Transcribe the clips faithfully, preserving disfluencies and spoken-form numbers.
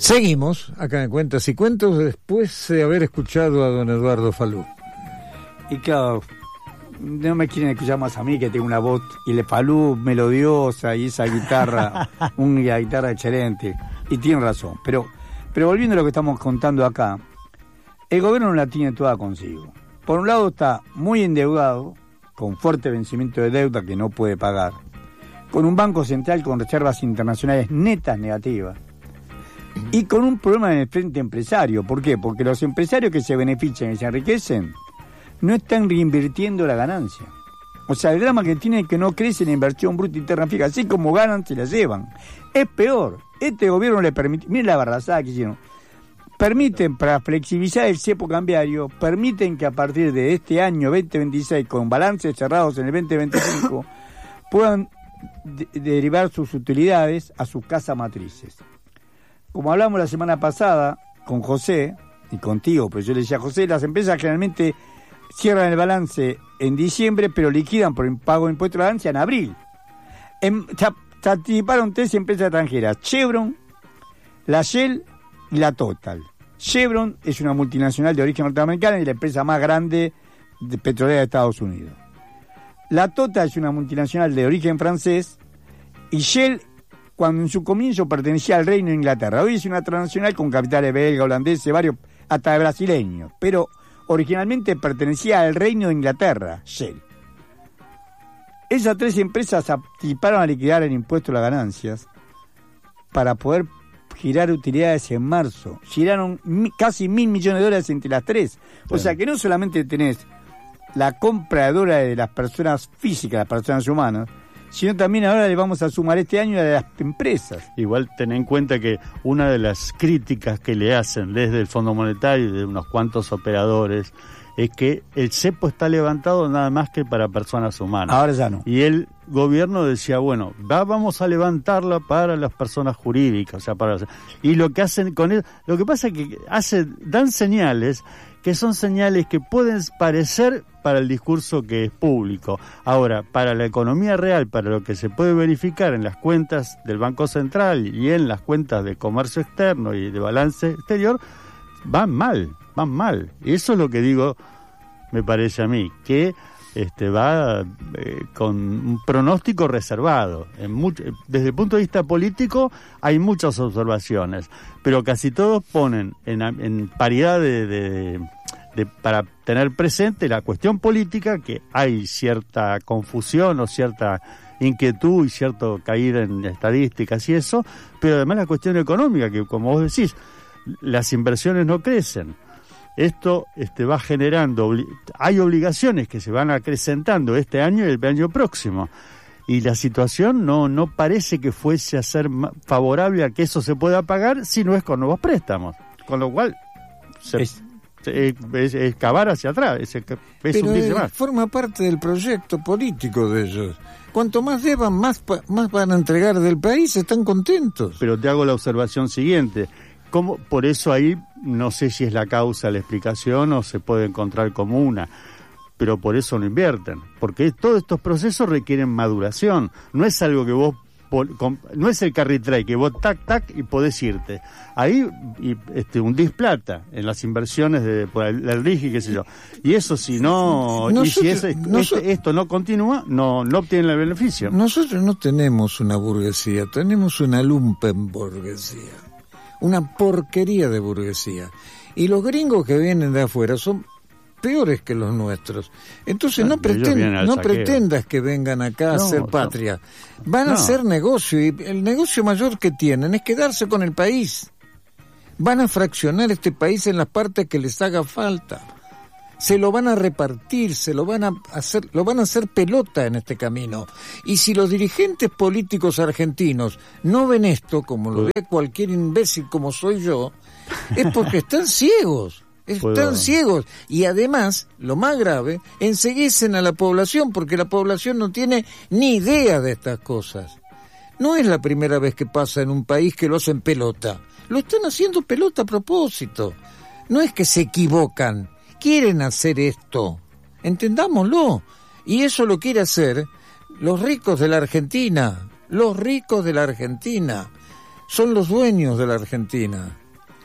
Seguimos acá en Cuentas y Cuentos después de haber escuchado a don Eduardo Falú. Y claro, no me quieren escuchar más a mí, que tengo una voz y le Falú melodiosa y esa guitarra, una guitarra excelente. Y tienen razón. Pero, pero volviendo a lo que estamos contando acá, el gobierno no la tiene toda consigo. Por un lado está muy endeudado, con fuerte vencimiento de deuda que no puede pagar, con un banco central con reservas internacionales netas negativas, y con un problema en el frente empresario. ¿Por qué? Porque los empresarios que se benefician y se enriquecen no están reinvirtiendo la ganancia. O sea, el drama que tiene es que no crece la inversión bruta interna fija, así como ganan, se la llevan. Es peor, este gobierno le permite, miren la barrazada que hicieron, permiten, para flexibilizar el cepo cambiario, permiten que a partir de este año veinte veintiséis, con balances cerrados en el veinte veinticinco, puedan de- derivar sus utilidades a sus casas matrices. Como hablamos la semana pasada con José, y contigo, pero yo le decía a José, las empresas generalmente cierran el balance en diciembre, pero liquidan por impago de impuesto a la ganancia en abril. En, se, se anticiparon tres empresas extranjeras, Chevron, la Shell y la Total. Chevron es una multinacional de origen norteamericana y la empresa más grande de petrolera de Estados Unidos. La Total es una multinacional de origen francés y Shell, cuando en su comienzo pertenecía al Reino de Inglaterra. Hoy es una transnacional con capitales belga, holandeses, varios, hasta brasileños, pero originalmente pertenecía al Reino de Inglaterra, Shell. Esas tres empresas se anticiparon a liquidar el impuesto a las ganancias para poder girar utilidades en marzo. Giraron mi, casi mil millones de dólares entre las tres. O sea que no solamente tenés la compra de dólares de las personas físicas, las personas humanas, sino también ahora le vamos a sumar este año a las empresas. Igual ten en cuenta que una de las críticas que le hacen desde el Fondo Monetario y de unos cuantos operadores es que el cepo está levantado nada más que para personas humanas. Ahora ya no. Y el gobierno decía, bueno, va, vamos a levantarla para las personas jurídicas, o sea, para y lo que hacen con él, lo que pasa es que hacen, dan señales que son señales que pueden parecer para el discurso que es público. Ahora, para la economía real, para lo que se puede verificar en las cuentas del Banco Central y en las cuentas de comercio externo y de balance exterior, van mal, van mal. Y eso es lo que digo, me parece a mí, que este va eh, con un pronóstico reservado. En mucho, desde el punto de vista político hay muchas observaciones, pero casi todos ponen en, en paridad de, de, de para tener presente la cuestión política, que hay cierta confusión o cierta inquietud y cierta caída en estadísticas y eso, pero además la cuestión económica, que como vos decís, las inversiones no crecen. Esto este, va generando, hay obligaciones que se van acrecentando este año y el año próximo. Y la situación no, no parece que fuese a ser favorable a que eso se pueda pagar si no es con nuevos préstamos. Con lo cual, se, es, es, es, es cavar hacia atrás, es, es Pero hundirse eh, más. forma parte del proyecto político de ellos. Cuanto más deban, más, más van a entregar del país, están contentos. Pero te hago la observación siguiente. ¿Cómo? Por eso ahí no sé si es la causa, la explicación o se puede encontrar como una, pero por eso no invierten, porque todos estos procesos requieren maduración, no es algo que vos, no es el carry trade que vos tac tac y podés irte, ahí y, este, hundís plata en las inversiones de por el, el R I G y qué sé yo, y eso si no, nosotros, y si es, nosotros, este, esto no continúa, no, no obtienen el beneficio. Nosotros no tenemos una burguesía, tenemos una lumpenburguesía. Una porquería de burguesía. Y los gringos que vienen de afuera son peores que los nuestros. Entonces no, pretend, no pretendas que vengan acá no, a hacer patria. Van no. a hacer negocio y el negocio mayor que tienen es quedarse con el país. Van a fraccionar este país en las partes que les haga falta. Se lo van a repartir, se lo van a hacer, lo van a hacer pelota en este camino. Y si los dirigentes políticos argentinos no ven esto, como lo ve cualquier imbécil como soy yo, es porque están ciegos, están ¿Puedo? ciegos. Y además, lo más grave, enceguecen a la población, porque la población no tiene ni idea de estas cosas. No es la primera vez que pasa en un país que lo hacen pelota. Lo están haciendo pelota a propósito. No es que se equivocan. Quieren hacer esto, entendámoslo, y eso lo quiere hacer los ricos de la Argentina, los ricos de la Argentina, son los dueños de la Argentina.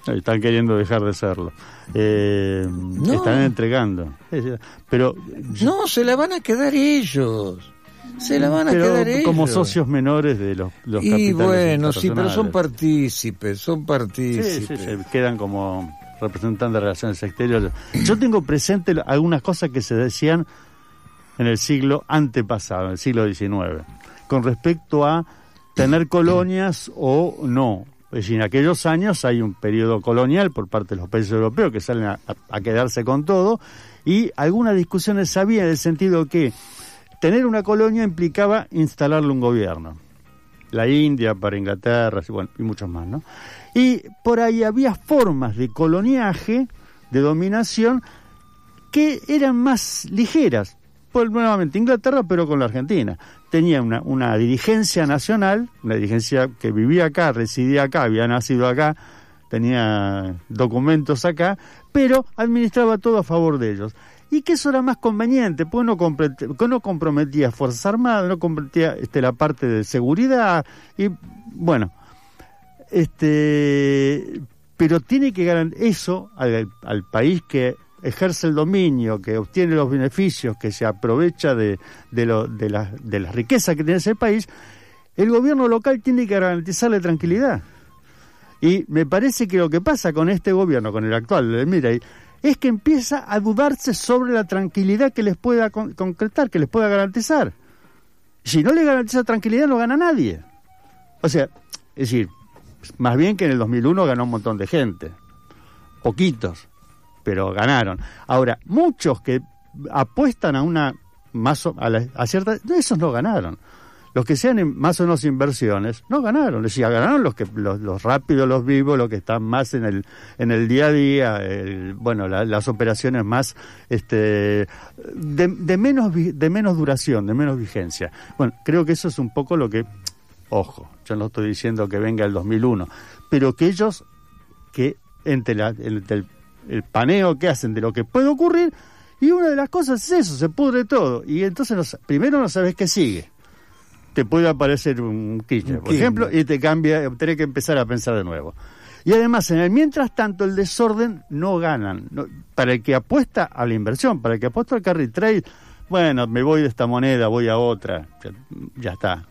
Están queriendo dejar de serlo. Eh, No. Están entregando. Pero No, se la van a quedar ellos. Se la van a pero quedar ellos. como socios menores de los, los Y capitales bueno, sí, pero son internacionales. partícipes, son Sí, partícipes. sí, se quedan como representantes de relaciones exteriores. Yo tengo presente algunas cosas que se decían en el siglo antepasado, en el siglo diecinueve, con respecto a tener colonias o no. Es decir, en aquellos años hay un periodo colonial por parte de los países europeos que salen a, a quedarse con todo, y algunas discusiones había en el sentido que tener una colonia implicaba instalarle un gobierno. La India para Inglaterra, y, bueno, y muchos más, ¿no? Y por ahí había formas de coloniaje, de dominación, que eran más ligeras. Pues, nuevamente Inglaterra, pero con la Argentina. Tenía una, una dirigencia nacional, una dirigencia que vivía acá, residía acá, había nacido acá, tenía documentos acá, pero administraba todo a favor de ellos. Y que eso era más conveniente, pues no, compre- no comprometía Fuerzas Armadas, no comprometía este, la parte de seguridad, y bueno, este pero tiene que garantizar eso al, al país que ejerce el dominio, que obtiene los beneficios, que se aprovecha de, de, lo, de, la, de las riquezas que tiene ese país. El gobierno local tiene que garantizarle tranquilidad. Y me parece que lo que pasa con este gobierno, con el actual de Milei, es que empieza a dudarse sobre la tranquilidad que les pueda con- concretar, que les pueda garantizar. Si no le garantiza tranquilidad, no gana nadie. O sea, es decir, más bien que en el dos mil uno ganó un montón de gente. Poquitos, pero ganaron. Ahora, muchos que apuestan a una más o, a, la, a cierta, esos no ganaron. Los que sean en, más o menos inversiones no ganaron. Es decir, ganaron los que los, los rápidos, los vivos, los que están más en el en el día a día, el, bueno, la, las operaciones más este de, de menos vi- de menos duración, de menos vigencia. Bueno, creo que eso es un poco lo que, ojo, yo no estoy diciendo que venga el dos mil uno, pero que ellos que entre, la, entre el el paneo que hacen de lo que puede ocurrir, y una de las cosas es eso, se pudre todo, y entonces no, primero no sabes qué sigue. Te puede aparecer un Kirchner, por ejemplo, y te cambia, tenés que empezar a pensar de nuevo. Y además, en el mientras tanto, el desorden no ganan. No, para el que apuesta a la inversión, para el que apuesta al carry trade, bueno, me voy de esta moneda, voy a otra, ya, ya está.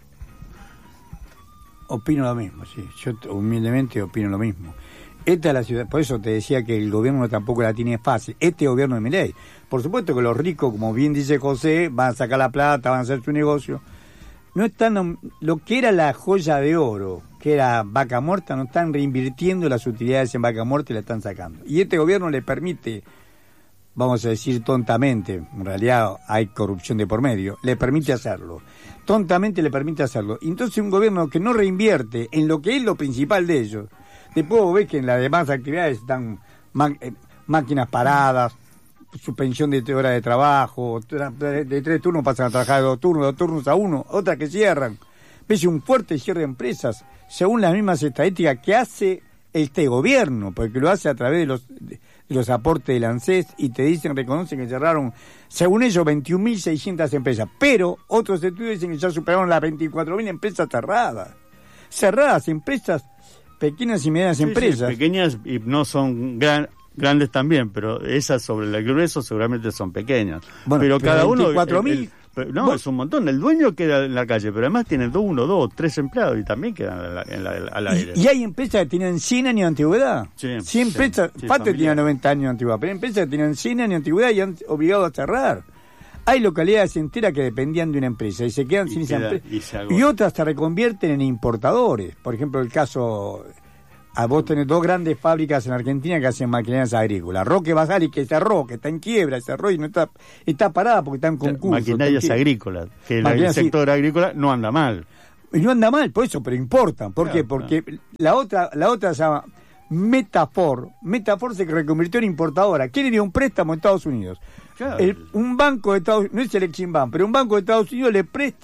Opino lo mismo, sí. Yo t- humildemente opino lo mismo. Esta es la ciudad, por eso te decía que el gobierno tampoco la tiene fácil. Este gobierno de Milei. Por supuesto que los ricos, como bien dice José, van a sacar la plata, van a hacer su negocio. No están, lo que era la joya de oro, que era Vaca Muerta, no están reinvirtiendo las utilidades en Vaca Muerta y la están sacando. Y este gobierno le permite, vamos a decir tontamente, en realidad hay corrupción de por medio, le permite hacerlo. Tontamente le permite hacerlo. Entonces un gobierno que no reinvierte en lo que es lo principal de ellos, después vos ves que en las demás actividades están ma- eh, máquinas paradas, suspensión de horas de trabajo, tra- de tres turnos pasan a trabajar de dos turnos, dos turnos a uno, otras que cierran. Ves un fuerte cierre de empresas, según las mismas estadísticas que hace este gobierno, porque lo hace a través de los de los aportes del ANSES, y te dicen, reconocen que cerraron, según ellos, veintiún mil seiscientas empresas, pero otros estudios dicen que ya superaron las veinticuatro mil empresas cerradas. Cerradas, empresas, pequeñas y medianas Sí, empresas. sí, pequeñas y no son gran, grandes también, pero esas sobre el grueso seguramente son pequeñas. Bueno, pero, pero cada uno... veinticuatro el- mil, el- pero no, vos- es un montón. El dueño queda en la calle, pero además tiene dos, uno, dos, tres empleados y también quedan en la- en la- al aire. Y, y hay empresas que tienen cien años de antigüedad. Sí, cien sí, empresas, sí, Fate familiar. tenía noventa años de antigüedad, pero hay empresas que tienen cien años de antigüedad y han obligado a cerrar. Hay localidades enteras que dependían de una empresa y se quedan Y sin esa queda- empresa. y se agota. Y otras se reconvierten en importadores. Por ejemplo, el caso... A vos tenés dos grandes fábricas en Argentina que hacen maquinarias agrícolas. Roque Basali, que cerró, que está en quiebra, cerró y no está está parada porque está en concurso. Maquinarias está en quiebra. agrícolas, que el Maquinarias, sí. sector agrícola no anda mal. Y no anda mal, por eso, pero importan. ¿Por Claro, qué? Porque la otra la otra se llama Metafor. Metafor se reconvirtió en importadora. ¿Quién le dio un préstamo a Estados Unidos? Claro. El- un banco de Estados Unidos, no es el Exim Bank, pero un banco de Estados Unidos le presta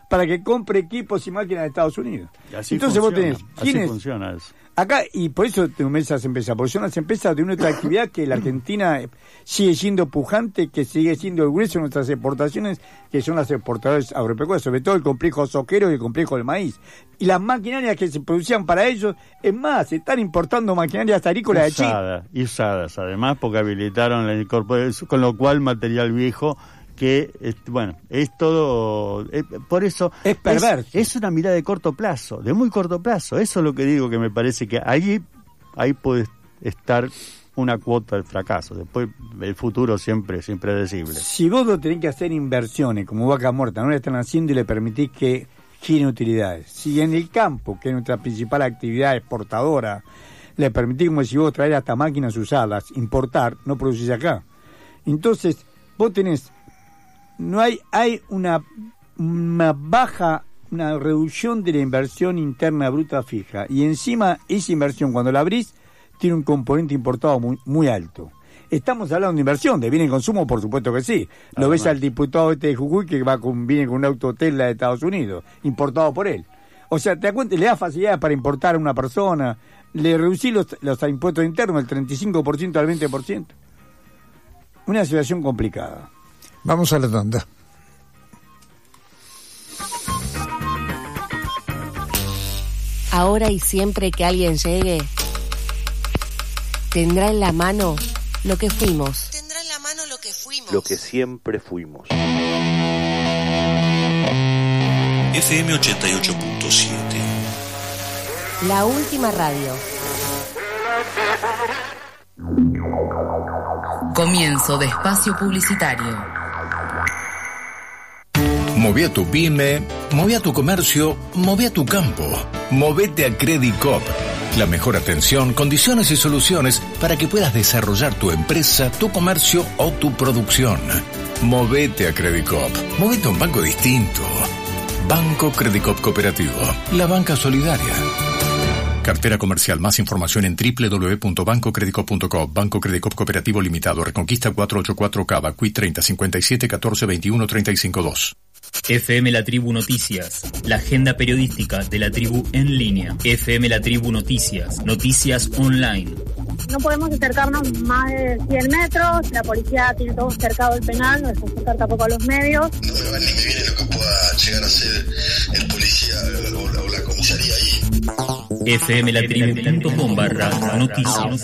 para que compre equipos y máquinas de Estados Unidos. Y así Entonces funciona, vos tenés... ¿quiénes? Así funciona eso. Acá, y por eso tengo esas empresas, porque son las empresas de nuestra actividad que la Argentina sigue siendo pujante, que sigue siendo el grueso de nuestras exportaciones, que son las exportadoras agropecuarias, sobre todo el complejo soquero y el complejo del maíz. Y las maquinarias que se producían para ellos, es más, se están importando maquinarias agrícolas de China. Usadas, y usadas, además, porque habilitaron la incorporación, con lo cual material viejo que, bueno, es todo, es, por eso... Es perverso. Es, es una mirada de corto plazo, de muy corto plazo. Eso es lo que digo, que me parece que allí, ahí puede estar una cuota del fracaso. Después, el futuro siempre es impredecible. Si vos no tenés que hacer inversiones, como Vaca Muerta, no le están haciendo y le permitís que giren utilidades. Si en el campo, que es nuestra principal actividad exportadora, le permitís, como si vos traer hasta máquinas usadas, importar, no producís acá. Entonces, vos tenés... No hay, hay una, una baja, una reducción de la inversión interna bruta fija. Y encima, esa inversión, cuando la abrís, tiene un componente importado muy, muy alto. Estamos hablando de inversión, de bien y consumo, por supuesto que sí. Lo Además. ves al diputado este de Jujuy que va con, viene con un auto Tesla de Estados Unidos, importado por él. O sea, te das cuenta, le da facilidades para importar a una persona, le reducís los, los impuestos internos del treinta y cinco por ciento al veinte por ciento. Una situación complicada. Vamos a la tanda. Ahora y siempre que alguien llegue, tendrá en la mano lo que fuimos. Tendrá en la mano lo que fuimos. Lo que siempre fuimos. F M ochenta y ocho punto siete. La última radio. Comienzo de espacio publicitario. Moví a tu pyme, moví a tu comercio, moví a tu campo. Movete a Credicop. La mejor atención, condiciones y soluciones para que puedas desarrollar tu empresa, tu comercio o tu producción. Movete a Credicop. Movete a un banco distinto. Banco Credicop Cooperativo. La banca solidaria. Cartera comercial. Más información en doble u doble u doble u punto banco credicop punto com. Banco Credicop Cooperativo Limitado. Reconquista cuatrocientos ochenta y cuatro Cava. Q I treinta cincuenta y siete catorce veintiuno treinta y cinco dos. F M La Tribu Noticias, la agenda periodística de la tribu en línea. F M La Tribu Noticias, noticias online. No podemos acercarnos más de cien metros, la policía tiene todo cercado el penal, no dejamos acercar tampoco a los medios. No me va ni me viene lo que pueda llegar a ser el policía o la, o la comisaría ahí. F M La Tribu punto com barra noticias.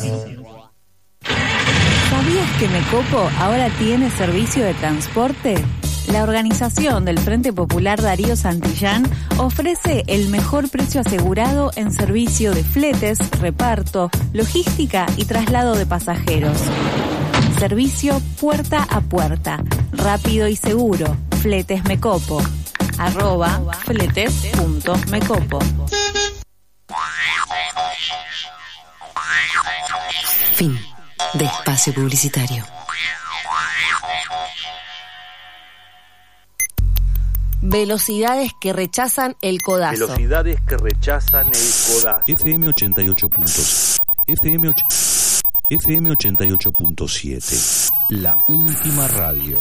¿Sabías que Mecopo ahora tiene servicio de transporte? La organización del Frente Popular Darío Santillán ofrece el mejor precio asegurado en servicio de fletes, reparto, logística y traslado de pasajeros. Servicio puerta a puerta, rápido y seguro. Fletes Mecopo. Arroba fletes punto mecopo. Fin de espacio publicitario. Velocidades que rechazan el codazo. Velocidades que rechazan el codazo. F M ochenta y ocho puntos. F M F M ochenta y ocho punto siete. La última radio.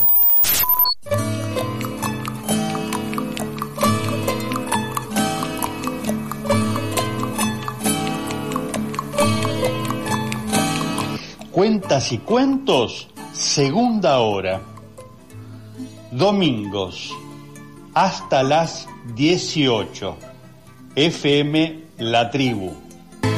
Cuentas y cuentos, segunda hora. Domingos, hasta las dieciocho. F M La Tribu.